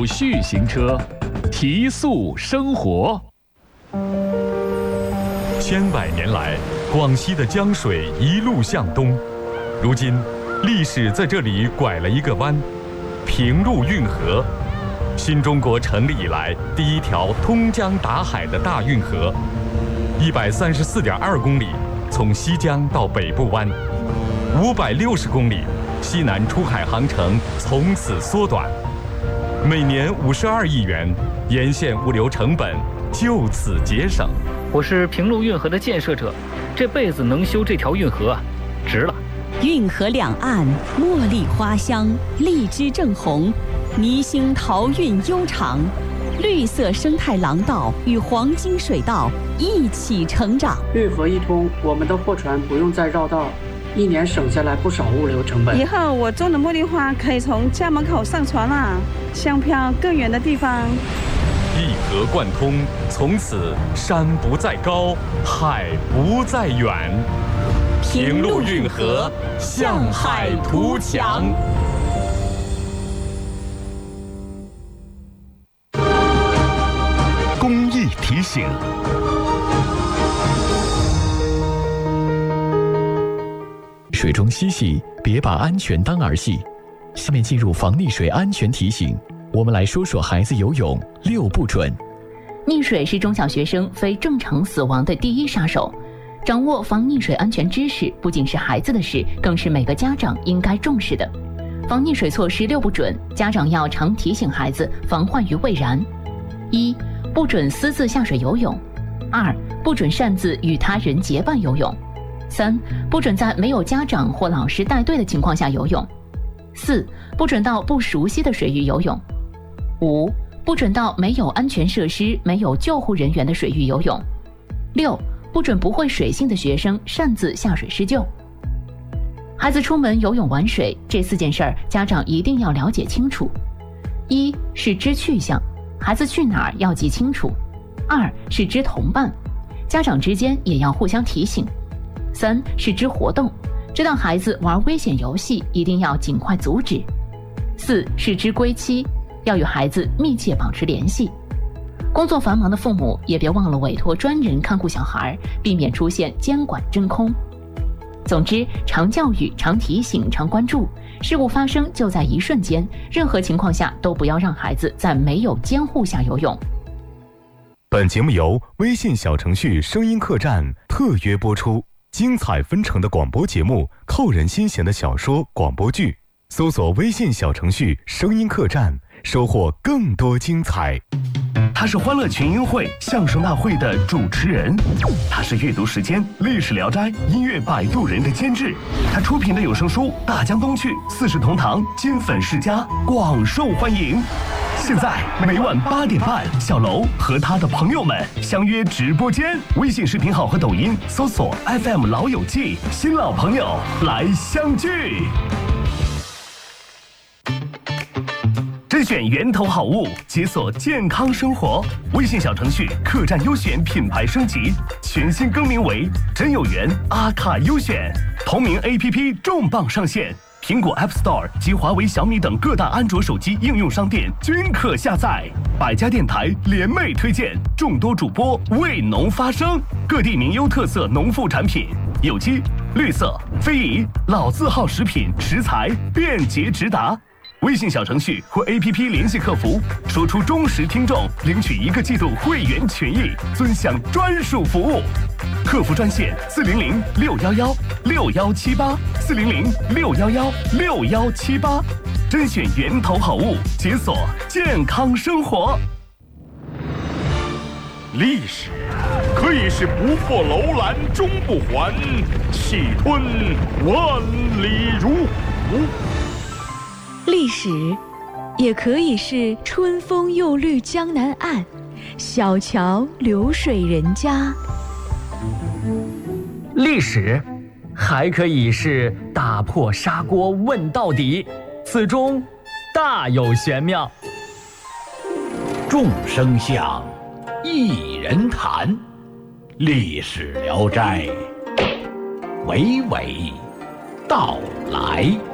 续行车，提速生活。 千百年来，广西的江水一路向东，如今，历史在这里拐了一个弯，平陆运河，新中国成立以来第一条通江达海的大运河，134.2公里，从西江到北部湾，560公里，西南出海航程从此缩短，每年52亿元，沿线物流成本就此节省。 我是平陆运河的建设者，这辈子能修这条运河，值了。 运河两岸茉莉花香，荔枝正红，泥兴陶运悠长，绿色生态廊道与黄金水道一起成长。 运河一通，我们的货船不用再绕道，一年省下来不少物流成本。 以后我种的茉莉花可以从家门口上船了，香飘更远的地方。 一河贯通，从此山不再高，海不再远。平陆运河，向海图强。 公益提醒： 水中嬉戏，别把安全当儿戏。下面进入防溺水安全提醒，我们来说说孩子游泳6不准。 溺水是中小学生非正常死亡的第一杀手。掌握防溺水安全知识不仅是孩子的事，更是每个家长应该重视的。防溺水措施6不准，家长要常提醒孩子防患于未然。1. 不准私自下水游泳。2. 不准擅自与他人结伴游泳。3. 不准在没有家长或老师带队的情况下游泳。4. 不准到不熟悉的水域游泳。5. 不准到没有安全设施、没有救护人员的水域游泳。6. 不准不会水性的学生擅自下水施救。孩子出门游泳玩水，这4件事儿，家长一定要了解清楚。1是知去向，孩子去哪儿要记清楚。2是知同伴，家长之间也要互相提醒。3是知活动，知道孩子玩危险游戏，一定要尽快阻止。4是知归期，要与孩子密切保持联系。工作繁忙的父母也别忘了委托专人看护小孩，避免出现监管真空。总之，常教育、常提醒、常关注，事故发生就在一瞬间，任何情况下都不要让孩子在没有监护下游泳。 本节目由微信小程序声音客栈特约播出，精彩纷呈的广播节目，扣人心弦的小说、广播剧，搜索微信小程序声音客栈，收获更多精彩。 他是欢乐群英会相声大会的主持人，他是阅读时间历史聊斋音乐摆渡人的监制，他出品的有声书《大江东去》4世同堂金粉世家广受欢迎。现在每晚8点半，小楼和他的朋友们相约直播间，微信视频号和抖音搜索 FM 老友记，新老朋友来相聚。甄选源头好物，解锁健康生活。微信小程序客栈优选品牌升级，全新更名为真有缘阿卡优选。同名 APP 重磅上线，苹果 App Store 及华为、小米等各大安卓手机应用商店均可下载。百家电台联袂推荐，众多主播为农发声，各地名优特色农副产品，有机、绿色、非遗、老字号食品食材便捷直达。微信小程序或 APP 联系客服，说出忠实听众，领取1个季度会员权益，尊享专属服务。客服专线400-611-6178，400-611-6178，甄选源头好物，解锁健康生活。 历史可以是不破楼兰终不还，气吞万里如虎。 历史也可以是春风又绿江南岸，小桥流水人家。 历史还可以是打破砂锅问到底，此中大有玄妙。 众生相，一人谈，历史聊斋，娓娓道来。